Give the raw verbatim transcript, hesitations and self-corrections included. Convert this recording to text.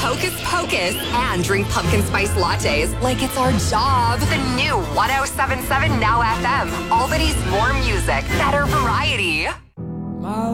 Hocus Pocus and drink pumpkin spice lattes like it's our job. The new one oh seven point seven Now F M. Albany's more music, better variety.